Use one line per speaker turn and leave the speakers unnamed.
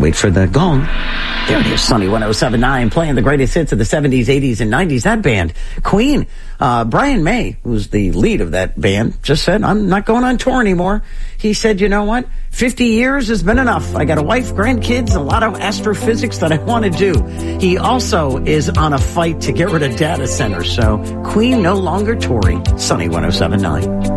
wait for the gong. There it is, Sunny 107.9, playing the greatest hits of the 70s, 80s, and 90s. That band, Queen. Brian May, who's the lead of that band, just said, I'm not going on tour anymore. He said, you know what? 50 years has been enough. I got a wife, grandkids, a lot of astrophysics that I want to do. He also is on a fight to get rid of data centers. So Queen no longer touring. Sunny 107.9.